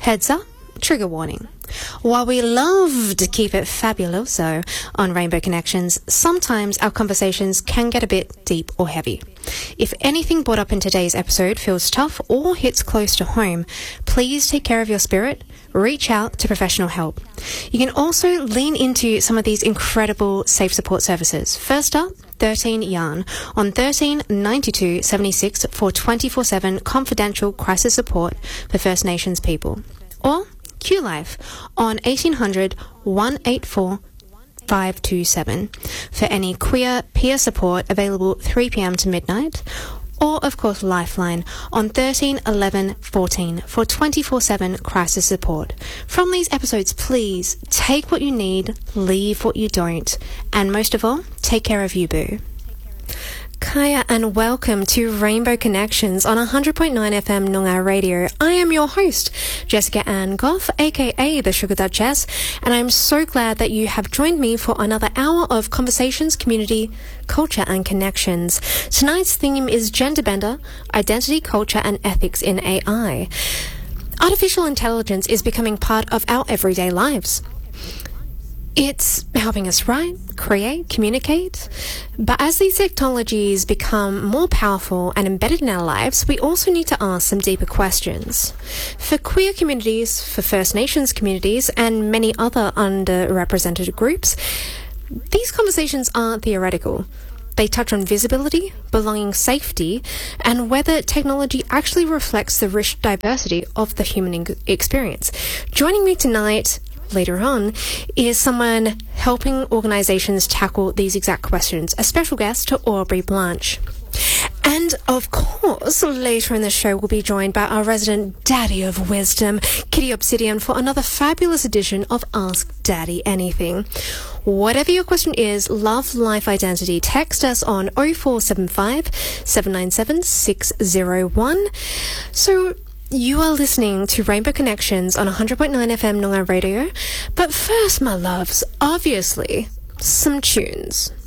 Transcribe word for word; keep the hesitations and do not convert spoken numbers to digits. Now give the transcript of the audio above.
Heads up, trigger warning. While we love to keep it fabuloso on Rainbow Connections, sometimes our conversations can get a bit deep or heavy. If anything brought up in today's episode feels tough or hits close to home, please take care of your spirit. Reach out to professional help. You can also lean into some of these incredible safe support services. First up, thirteen Yarn on thirteen ninety-two seventy-six for twenty-four seven confidential crisis support for First Nations people. Or Q Life on eighteen hundred, one eight four, five two seven for any queer peer support available three p.m. to midnight. Or, of course, Lifeline on thirteen eleven fourteen for twenty-four seven crisis support. From these episodes, please take what you need, leave what you don't, and most of all, take care of you, boo. Kaya, and welcome to Rainbow Connections on one hundred point nine F M Noongar Radio. I am your host, Jessica Ann Goff, aka the Sugar Duchess, and I'm so glad that you have joined me for another hour of conversations, community, culture, and connections. Tonight's theme is Gender Bender, Identity, Culture, and Ethics in A I. Artificial intelligence is becoming part of our everyday lives. It's helping us write, create, communicate. But as these technologies become more powerful and embedded in our lives, we also need to ask some deeper questions. For queer communities, for First Nations communities, and many other underrepresented groups, these conversations aren't theoretical. They touch on visibility, belonging, safety, and whether technology actually reflects the rich diversity of the human experience. Joining me tonight, later on, is someone helping organisations tackle these exact questions, a special guest to Aubrey Blanche. And, of course, later in the show we'll be joined by our resident daddy of wisdom, Kitty Obsidian, for another fabulous edition of Ask Daddy Anything. Whatever your question is, love, life, identity, text us on oh four seven five, seven nine seven, six oh one. So, you are listening to Rainbow Connections on one hundred point nine F M Noongar Radio. But first, my loves, obviously, some tunes.